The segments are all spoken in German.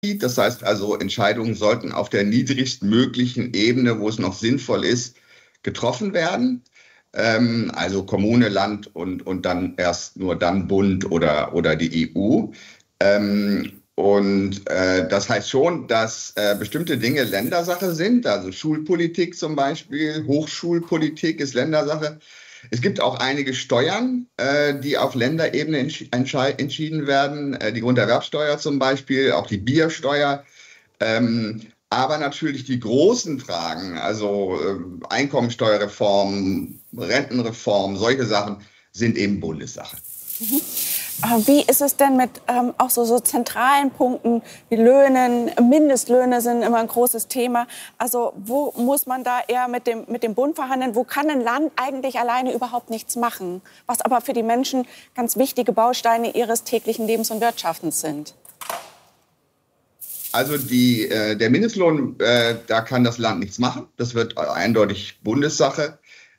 Das heißt also, Entscheidungen sollten auf der niedrigstmöglichen Ebene, wo es noch sinnvoll ist, getroffen werden. Also Kommune, Land und dann erst nur dann Bund oder die EU. Das heißt schon, dass bestimmte Dinge Ländersache sind, also Schulpolitik zum Beispiel, Hochschulpolitik ist Ländersache. Es gibt auch einige Steuern, die auf Länderebene entschieden werden, die Grunderwerbsteuer zum Beispiel, auch die Biersteuer. Aber natürlich die großen Fragen, also Einkommensteuerreform, Rentenreform, solche Sachen sind eben Bundessache. Mhm. Wie ist es denn mit auch so zentralen Punkten wie Löhnen? Mindestlöhne sind immer ein großes Thema. Also wo muss man da eher mit dem Bund verhandeln? Wo kann ein Land eigentlich alleine überhaupt nichts machen? Was aber für die Menschen ganz wichtige Bausteine ihres täglichen Lebens und Wirtschaftens sind. Also der Mindestlohn, da kann das Land nichts machen. Das wird eindeutig Bundessache.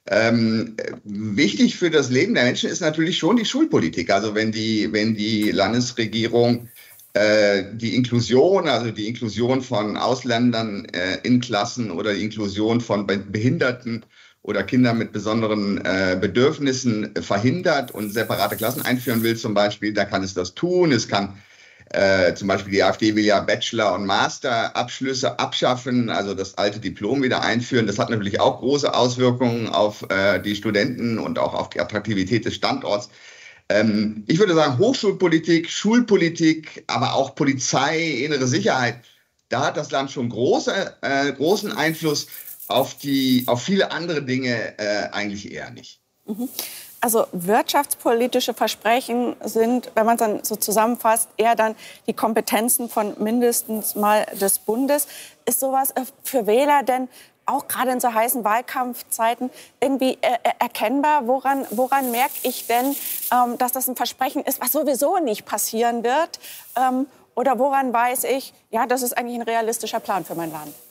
Wichtig für das Leben der Menschen ist natürlich schon die Schulpolitik. Also wenn die Landesregierung die Inklusion von Ausländern in Klassen oder die Inklusion von Behinderten oder Kindern mit besonderen Bedürfnissen verhindert und separate Klassen einführen will zum Beispiel, da kann es das tun. Es kann zum Beispiel die AfD will ja Bachelor- und Masterabschlüsse abschaffen, also das alte Diplom wieder einführen. Das hat natürlich auch große Auswirkungen auf die Studenten und auch auf die Attraktivität des Standorts. Ich würde sagen, Hochschulpolitik, Schulpolitik, aber auch Polizei, innere Sicherheit, da hat das Land schon großen Einfluss auf viele andere Dinge eigentlich eher nicht. Mhm. Also wirtschaftspolitische Versprechen sind, wenn man es dann so zusammenfasst, eher dann die Kompetenzen von mindestens mal des Bundes. Ist sowas für Wähler denn auch gerade in so heißen Wahlkampfzeiten irgendwie erkennbar? Woran merke ich denn, dass das ein Versprechen ist, was sowieso nicht passieren wird? Oder woran weiß ich, ja, das ist eigentlich ein realistischer Plan für mein Land?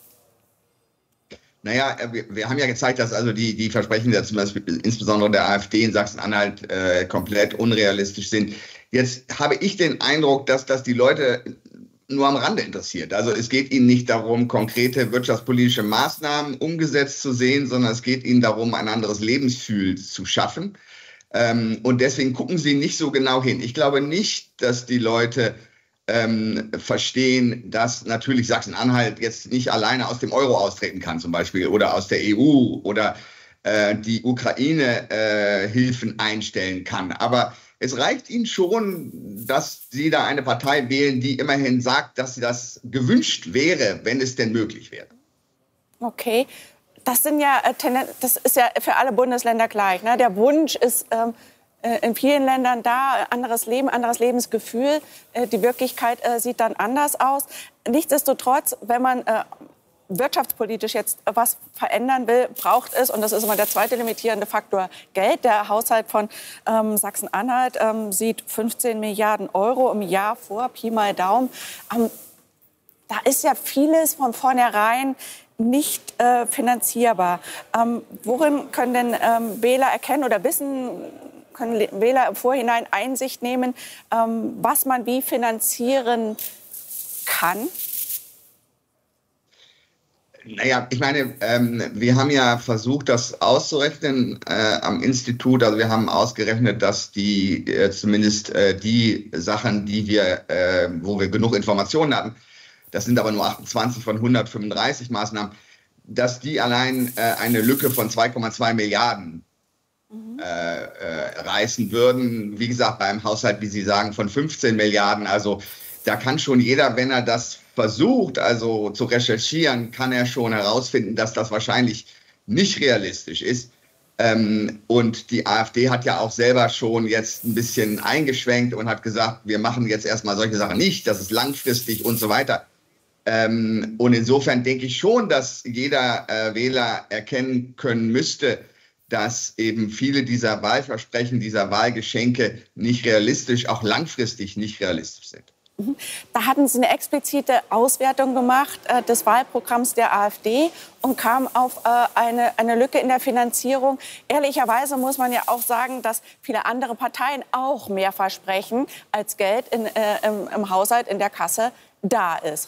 Naja, wir haben ja gezeigt, dass also die Versprechen, zum Beispiel insbesondere der AfD in Sachsen-Anhalt, komplett unrealistisch sind. Jetzt habe ich den Eindruck, dass das die Leute nur am Rande interessiert. Also es geht ihnen nicht darum, konkrete wirtschaftspolitische Maßnahmen umgesetzt zu sehen, sondern es geht ihnen darum, ein anderes Lebensgefühl zu schaffen. Und deswegen gucken sie nicht so genau hin. Ich glaube nicht, dass die Leute verstehen, dass natürlich Sachsen-Anhalt jetzt nicht alleine aus dem Euro austreten kann zum Beispiel oder aus der EU oder die Ukraine Hilfen einstellen kann. Aber es reicht ihnen schon, dass sie da eine Partei wählen, die immerhin sagt, dass das gewünscht wäre, wenn es denn möglich wäre. Okay, das ist ja für alle Bundesländer gleich, ne? Der Wunsch ist in vielen Ländern da, anderes Leben, anderes Lebensgefühl. Die Wirklichkeit sieht dann anders aus. Nichtsdestotrotz, wenn man wirtschaftspolitisch jetzt was verändern will, braucht es, und das ist immer der zweite limitierende Faktor, Geld. Der Haushalt von Sachsen-Anhalt sieht 15 Milliarden Euro im Jahr vor, Pi mal Daumen. Da ist ja vieles von vornherein nicht finanzierbar. Worin können denn Wähler erkennen oder können Wähler im Vorhinein Einsicht nehmen, was man wie finanzieren kann? Naja, ich meine, wir haben ja versucht, das auszurechnen am Institut. Also wir haben ausgerechnet, dass zumindest die Sachen, wo wir genug Informationen hatten, das sind aber nur 28 von 135 Maßnahmen, dass die allein eine Lücke von 2,2 Milliarden reißen würden. Wie gesagt, beim Haushalt, wie Sie sagen, von 15 Milliarden. Also da kann schon jeder, wenn er das versucht, also zu recherchieren, kann er schon herausfinden, dass das wahrscheinlich nicht realistisch ist. Und die AfD hat ja auch selber schon jetzt ein bisschen eingeschwenkt und hat gesagt, wir machen jetzt erstmal solche Sachen nicht, das ist langfristig und so weiter. Und insofern denke ich schon, dass jeder Wähler erkennen können müsste, dass eben viele dieser Wahlversprechen, dieser Wahlgeschenke nicht realistisch, auch langfristig nicht realistisch sind. Da hatten Sie eine explizite Auswertung gemacht des Wahlprogramms der AfD und kam auf eine Lücke in der Finanzierung. Ehrlicherweise muss man ja auch sagen, dass viele andere Parteien auch mehr versprechen, als Geld im Haushalt, in der Kasse da ist.